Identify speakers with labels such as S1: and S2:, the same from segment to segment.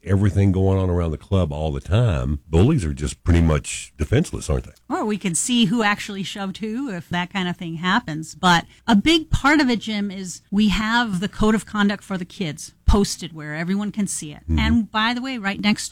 S1: everything going on around the club all the time, bullies are just pretty much defenseless, aren't they?
S2: Or we can see who actually shoved who if that kind of thing happens. But a big part of it, Jim, is we have the code of conduct for the kids posted where everyone can see it. Mm-hmm. And by the way, right next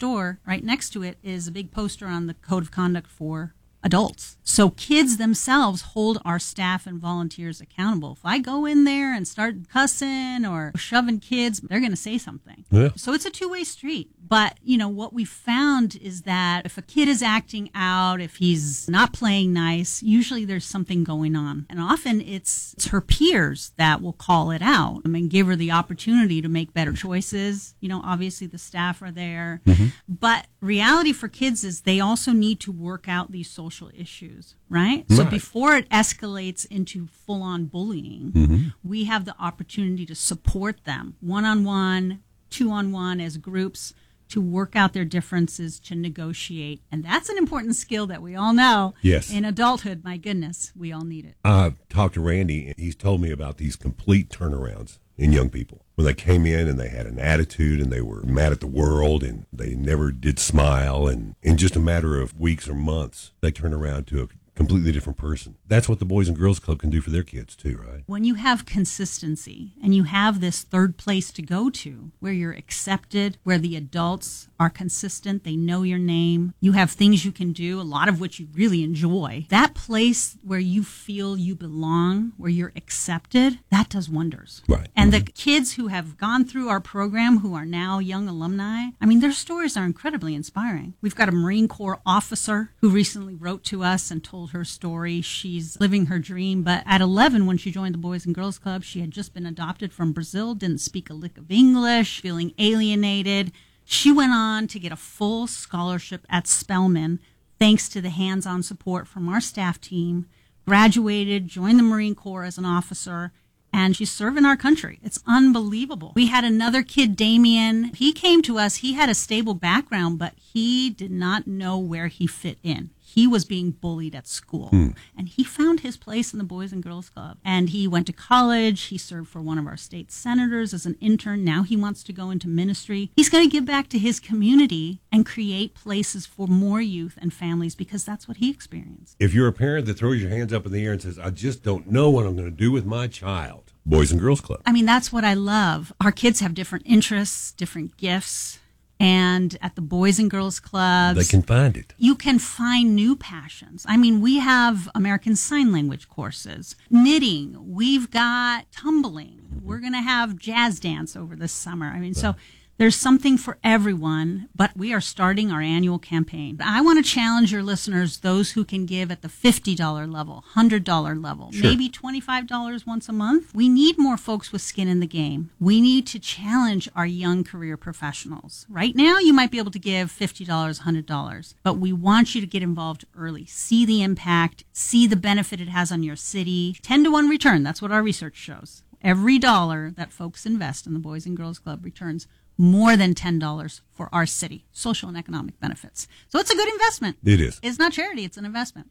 S2: to it is a big poster on the code of conduct for adults. So kids themselves hold our staff and volunteers accountable. If I go in there and start cussing or shoving kids, they're going to say something.
S1: Yeah.
S2: So it's a two-way street. But, what we found is that if a kid is acting out, if he's not playing nice, usually there's something going on. And often it's her peers that will call it out and give her the opportunity to make better choices. Obviously the staff are there. Mm-hmm. But reality for kids is they also need to work out these social issues, right? So before it escalates into full-on bullying, mm-hmm. we have the opportunity to support them one-on-one, two-on-one as groups, to work out their differences, to negotiate. And that's an important skill that we all know.
S1: Yes.
S2: In adulthood, my goodness, we all need it.
S1: I've talked to Randy, and he's told me about these complete turnarounds in young people. When they came in and they had an attitude and they were mad at the world and they never did smile, and in just a matter of weeks or months, they turn around to a completely different person. That's what the Boys and Girls Club can do for their kids too, right?
S2: When you have consistency and you have this third place to go to where you're accepted, where the adults are consistent, they know your name, you have things you can do, a lot of which you really enjoy, that place where you feel you belong, where you're accepted, that does wonders.
S1: Right.
S2: And the kids who have gone through our program who are now young alumni, their stories are incredibly inspiring. We've got a Marine Corps officer who recently wrote to us and told her story. She's living her dream, but at 11, when she joined the Boys and Girls Club, she had just been adopted from Brazil, didn't speak a lick of English, feeling alienated. She went on to get a full scholarship at Spelman, thanks to the hands-on support from our staff team, graduated, joined the Marine Corps as an officer, and she's serving our country. It's unbelievable. We had another kid, Damien. He came to us. He had a stable background, but he did not know where he fit in. He was being bullied at school, and he found his place in the Boys and Girls Club. And he went to college. He served for one of our state senators as an intern. Now he wants to go into ministry. He's going to give back to his community and create places for more youth and families because that's what he experienced.
S1: If you're a parent that throws your hands up in the air and says, I just don't know what I'm going to do with my child, Boys and Girls Club.
S2: That's what I love. Our kids have different interests, different gifts. And at the Boys and Girls Clubs,
S1: they can find it.
S2: You can find new passions. We have American Sign Language courses, knitting. We've got tumbling. We're going to have jazz dance over this summer. So there's something for everyone, but we are starting our annual campaign. I want to challenge your listeners, those who can give at the $50 level, $100 level, maybe $25 once a month. We need more folks with skin in the game. We need to challenge our young career professionals. Right now, you might be able to give $50, $100, but we want you to get involved early. See the impact, see the benefit it has on your city. 10-to-1 return, that's what our research shows. Every dollar that folks invest in the Boys and Girls Club returns more than $10 for our city, social and economic benefits. So it's a good investment.
S1: It is.
S2: It's not charity, it's an investment.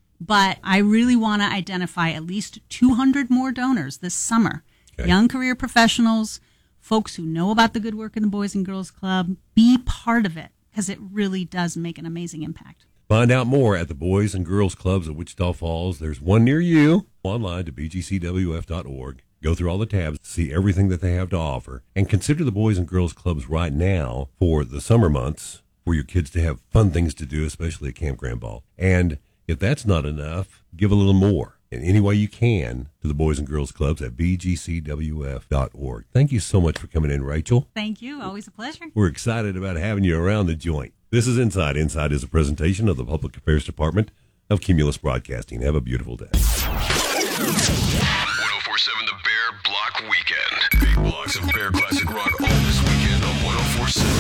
S2: But I really want to identify at least 200 more donors this summer. Okay. Young career professionals, folks who know about the good work in the Boys and Girls Club, be part of it because it really does make an amazing impact.
S1: Find out more at the Boys and Girls Clubs of Wichita Falls. There's one near you. Online to bgcwf.org. Go through all the tabs, see everything that they have to offer, and consider the Boys and Girls Clubs right now for the summer months for your kids to have fun things to do, especially at Camp Grand Ball. And if that's not enough, give a little more in any way you can to the Boys and Girls Clubs at bgcwf.org. Thank you so much for coming in, Rachel.
S2: Thank you. Always a pleasure.
S1: We're excited about having you around the joint. This is Inside. Inside is a presentation of the Public Affairs Department of Cumulus Broadcasting. Have a beautiful day.
S3: 1047 The Bear Block Weekend. Big blocks of Bear Classic Rock all this weekend on 1047.